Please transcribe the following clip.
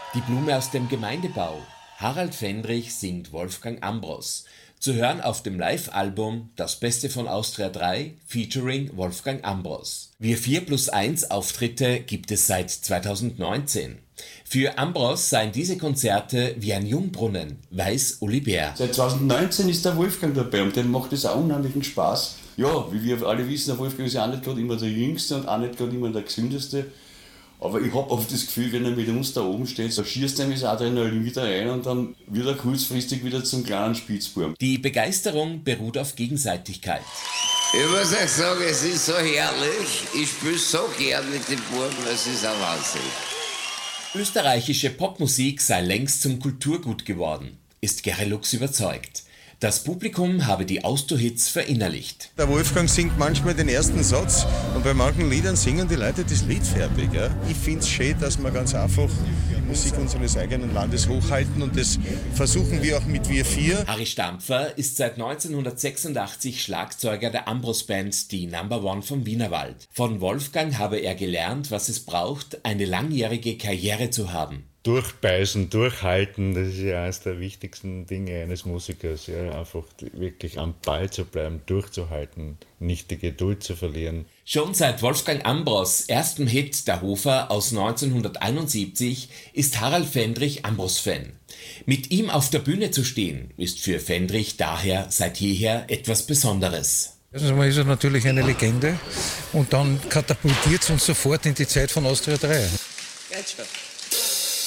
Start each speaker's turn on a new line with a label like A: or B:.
A: Die Blume aus dem Gemeindebau. Harald Fendrich singt Wolfgang Ambros. Zu hören auf dem Live-Album Das Beste von Austria 3 featuring Wolfgang Ambros. Wir 4+1 Auftritte gibt es seit 2019. Für Ambros seien diese Konzerte wie ein Jungbrunnen, weiß Uli Bär.
B: Seit 2019 ist der Wolfgang dabei und dem macht es auch unheimlichen Spaß. Ja, wie wir alle wissen, der Wolfgang ist ja auch nicht gerade immer der Jüngste und auch nicht gerade immer der Gesündeste. Aber ich habe oft das Gefühl, wenn er mit uns da oben steht, so schießt er das Adrenalin wieder rein und dann wird er kurzfristig wieder zum kleinen Spitzbub.
A: Die Begeisterung beruht auf Gegenseitigkeit.
C: Ich muss euch sagen, es ist so herrlich. Ich spiele so gern mit dem Buben, es ist ein Wahnsinn.
A: Österreichische Popmusik sei längst zum Kulturgut geworden, ist Gerelux überzeugt. Das Publikum habe die Austo-Hits verinnerlicht.
D: Der Wolfgang singt manchmal den ersten Satz und bei manchen Liedern singen die Leute das Lied fertig. Ja. Ich finde es schön, dass wir ganz einfach Musik unseres eigenen Landes hochhalten und das versuchen wir auch mit Wir 4.
A: Harry Stampfer ist seit 1986 Schlagzeuger der Ambros-Band Die Number One vom Wienerwald. Von Wolfgang habe er gelernt, was es braucht, eine langjährige Karriere zu haben.
E: Durchbeißen, durchhalten, das ist ja eines der wichtigsten Dinge eines Musikers. Ja, einfach wirklich am Ball zu bleiben, durchzuhalten, nicht die Geduld zu verlieren.
A: Schon seit Wolfgang Ambros erstem Hit Der Hofer aus 1971 ist Harald Fendrich Ambros-Fan. Mit ihm auf der Bühne zu stehen, ist für Fendrich daher seit jeher etwas Besonderes.
F: Erstens einmal ist er natürlich eine Legende und dann katapultiert es uns sofort in die Zeit von Austria 3.
C: Geht schon.